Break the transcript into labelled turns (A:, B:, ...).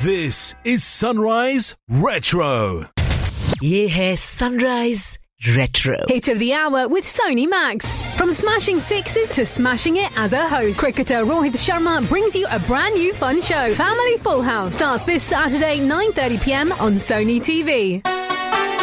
A: This is Sunrise Retro.
B: ये है Sunrise Retro.
C: Hit of the hour with Sony Max. From smashing sixes to smashing it as a host, cricketer Rohit Sharma brings you a brand new fun show. Family Full House starts this Saturday 9:30 p.m. on Sony TV.